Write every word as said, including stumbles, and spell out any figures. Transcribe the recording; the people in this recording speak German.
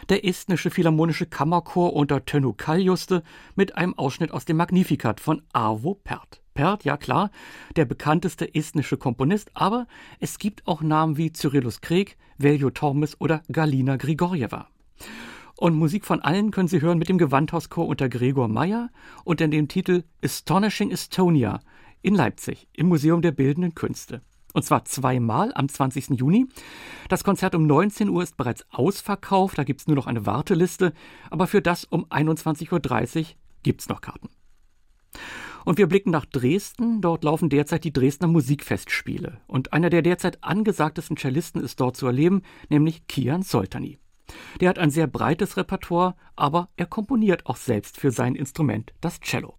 der estnische Philharmonische Kammerchor unter Tönu Kaljuste mit einem Ausschnitt aus dem Magnificat von Arvo Pärt. Pärt, ja klar, der bekannteste estnische Komponist, aber es gibt auch Namen wie Cyrillus Krek, Veljo Tormes oder Galina Grigorjeva. Und Musik von allen können Sie hören mit dem Gewandhauschor unter Gregor Meyer unter dem Titel Astonishing Estonia in Leipzig im Museum der Bildenden Künste. Und zwar zweimal am zwanzigsten Juni. Das Konzert um neunzehn Uhr ist bereits ausverkauft, da gibt es nur noch eine Warteliste, aber für das um einundzwanzig Uhr dreißig gibt es noch Karten. Und wir blicken nach Dresden. Dort laufen derzeit die Dresdner Musikfestspiele. Und einer der derzeit angesagtesten Cellisten ist dort zu erleben, nämlich Kian Soltani. Der hat ein sehr breites Repertoire, aber er komponiert auch selbst für sein Instrument, das Cello.